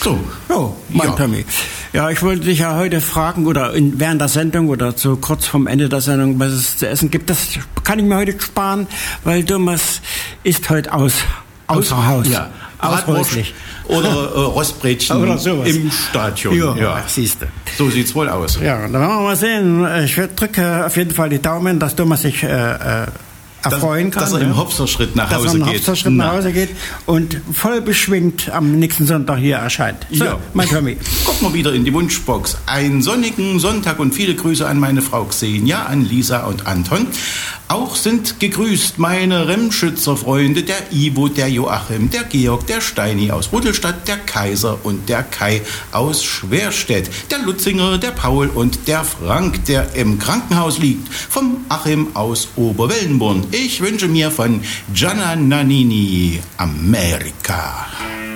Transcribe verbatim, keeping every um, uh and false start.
So. Oh, mein Ja. Tommy. Ja, ich wollte dich ja heute fragen, oder in, während der Sendung oder so kurz vorm Ende der Sendung, was es zu essen gibt. Das kann ich mir heute sparen, weil Thomas ist heute aus, außer Haus. Ja. Bratwurst oder äh, Rostbrätchen oder sowas. Im Stadion. Ja, ja. siehst du. So sieht's wohl aus. Ja, dann werden wir mal sehen. Ich drücke auf jeden Fall die Daumen, dass Thomas sich äh, äh, erfreuen kann. Dass er ja. im Hopserschritt nach dass Hause er im geht. Hopserschritt nach Hause geht und voll beschwingt am nächsten Sonntag hier erscheint. So, ja. mein Tommy. Guck mal wieder in die Wunschbox. Einen sonnigen Sonntag und viele Grüße an meine Frau Xenia, an Lisa und Anton. Auch sind gegrüßt meine Remschützer-Freunde, der Ivo, der Joachim, der Georg, der Steini aus Ruddelstadt, der Kaiser und der Kai aus Schwerstedt, der Lutzinger, der Paul und der Frank, der im Krankenhaus liegt, vom Achim aus Oberwellenborn. Ich wünsche mir von Gianna Nannini Amerika.